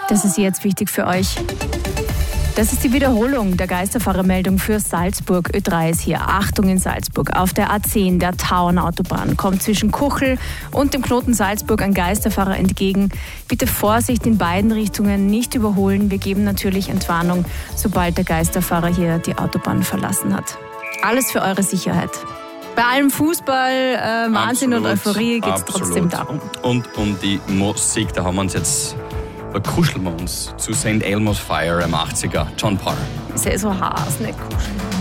Das ist jetzt wichtig für euch. Das ist die Wiederholung der Geisterfahrermeldung für Salzburg. Ö3 ist hier. Achtung in Salzburg. Auf der A10, der Tauernautobahn, kommt zwischen Kuchel und dem Knoten Salzburg ein Geisterfahrer entgegen. Bitte Vorsicht in beiden Richtungen, nicht überholen. Wir geben natürlich Entwarnung, sobald der Geisterfahrer hier die Autobahn verlassen hat. Alles für eure Sicherheit. Bei allem Fußball, Wahnsinn und Euphorie geht es trotzdem darum. Und die Musik, da haben wir uns jetzt... Da kuscheln wir uns zu St. Elmo's Fire im 80er, John Parr. Ist ja so heiß, nicht kuscheln.